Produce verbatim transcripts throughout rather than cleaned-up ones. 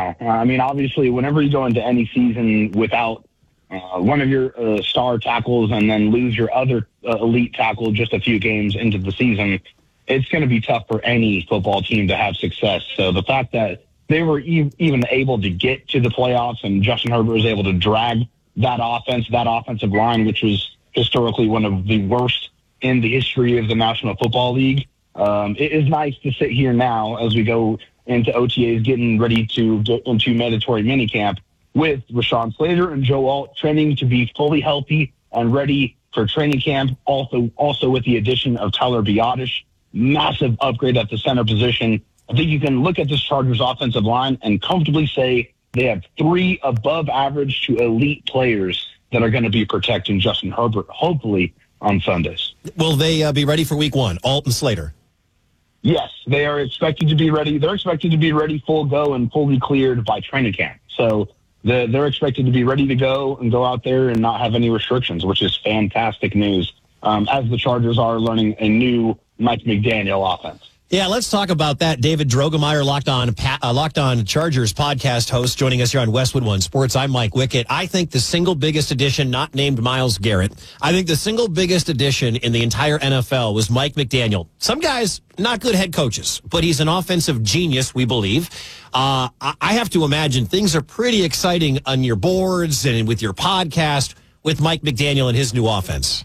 now. Uh, I mean, obviously, whenever you go into any season without uh, one of your uh, star tackles and then lose your other uh, elite tackle just a few games into the season, it's going to be tough for any football team to have success. So the fact that they were e- even able to get to the playoffs and Justin Herbert was able to drag that offense, that offensive line, which was historically one of the worst in the history of the National Football League. Um, it is nice to sit here now as we go into O T As, getting ready to get into mandatory minicamp with Rashawn Slater and Joe Alt training to be fully healthy and ready for training camp. Also, also with the addition of Tyler Biadasz, massive upgrade at the center position. I think you can look at this Chargers offensive line and comfortably say they have three above average to elite players that are going to be protecting Justin Herbert, hopefully, on Sundays. Will they uh, be ready for week one, Alt and Slater? Yes, they are expected to be ready. They're expected to be ready full go and fully cleared by training camp. So the, they're expected to be ready to go and go out there and not have any restrictions, which is fantastic news, um, as the Chargers are learning a new Mike McDaniel offense. Yeah, let's talk about that. David Drogemeyer, Locked On, uh, Locked On Chargers podcast host, joining us here on Westwood One Sports. I'm Mike Wickett. I think the single biggest addition, not named Myles Garrett, I think the single biggest addition in the entire N F L was Mike McDaniel. Some guys, not good head coaches, but he's an offensive genius, we believe. Uh, I have to imagine things are pretty exciting on your boards and with your podcast with Mike McDaniel and his new offense.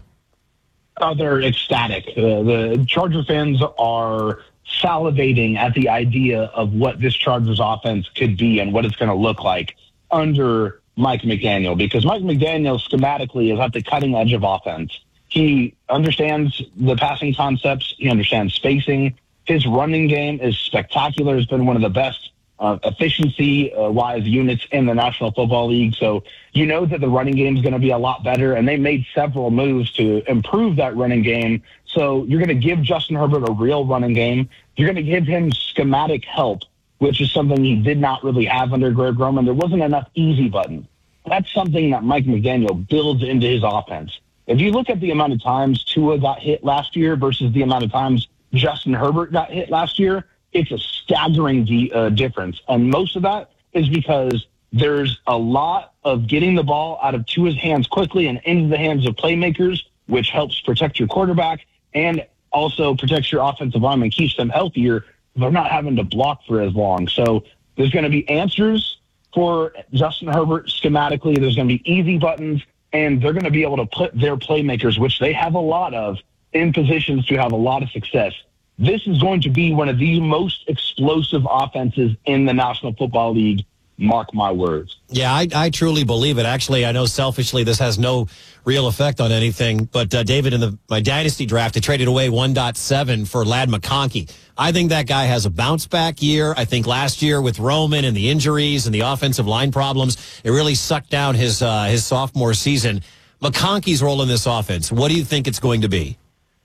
Oh, they're ecstatic. Uh, the Charger fans are salivating at the idea of what this Chargers offense could be and what it's going to look like under Mike McDaniel, because Mike McDaniel schematically is at the cutting edge of offense. He understands the passing concepts. He understands spacing. His running game is spectacular. It's been one of the best uh, efficiency-wise uh, units in the National Football League. So you know that the running game is going to be a lot better, and they made several moves to improve that running game. So you're going to give Justin Herbert a real running game. You're going to give him schematic help, which is something he did not really have under Greg Roman. There wasn't enough easy button. That's something that Mike McDaniel builds into his offense. If you look at the amount of times Tua got hit last year versus the amount of times Justin Herbert got hit last year, it's a staggering de- uh, difference. And most of that is because there's a lot of getting the ball out of Tua's hands quickly and into the hands of playmakers, which helps protect your quarterback and also protects your offensive lineman, keeps them healthier. They're not having to block for as long. So there's going to be answers for Justin Herbert schematically. There's going to be easy buttons, and they're going to be able to put their playmakers, which they have a lot of, in positions to have a lot of success. This is going to be one of the most explosive offenses in the National Football League. Mark my words. Yeah, I, I truly believe it. Actually, I know selfishly this has no real effect on anything, but uh, David, in the, my dynasty draft, I traded away one point seven for Ladd McConkey. I think that guy has a bounce-back year. I think last year with Roman and the injuries and the offensive line problems, it really sucked down his uh, his sophomore season. McConkey's role in this offense, what do you think it's going to be?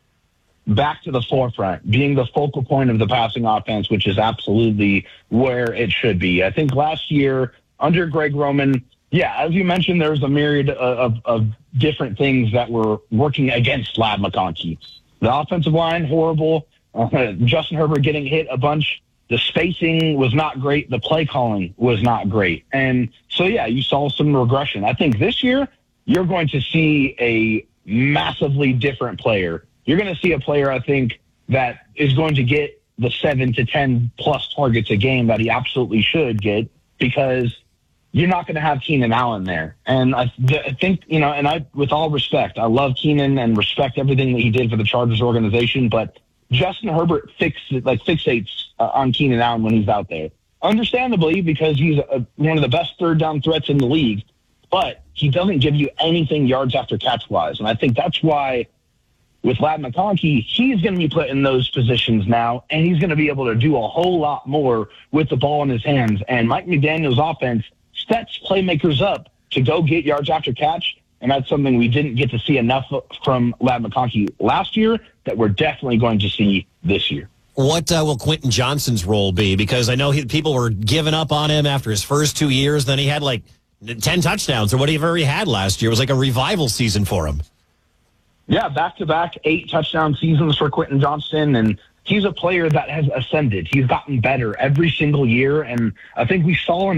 Back to the forefront, being the focal point of the passing offense, which is absolutely where it should be. I think last year, under Greg Roman, yeah, as you mentioned, there was a myriad of, of, of different things that were working against Ladd McConkey. The offensive line, horrible. Uh, Justin Herbert getting hit a bunch. The spacing was not great. The play calling was not great. And so, yeah, you saw some regression. I think this year, you're going to see a massively different player. You're going to see a player, I think, that is going to get the seven to ten plus targets a game that he absolutely should get, because you're not going to have Keenan Allen there. And I, I think, you know, and I, with all respect, I love Keenan and respect everything that he did for the Chargers organization, but Justin Herbert fix, like fixates uh, on Keenan Allen when he's out there. Understandably, because he's a, one of the best third down threats in the league, but he doesn't give you anything yards after catch wise. And I think that's why, with Ladd McConkey, he's going to be put in those positions now, and he's going to be able to do a whole lot more with the ball in his hands. And Mike McDaniel's offense sets playmakers up to go get yards after catch, and that's something we didn't get to see enough from Ladd McConkey last year that we're definitely going to see this year. What uh, will Quentin Johnston's role be? Because I know he, people were giving up on him after his first two years. Then he had like ten touchdowns or whatever he had last year. It was like a revival season for him. Yeah, back-to-back eight touchdown seasons for Quentin Johnston, and he's a player that has ascended. He's gotten better every single year, and I think we saw him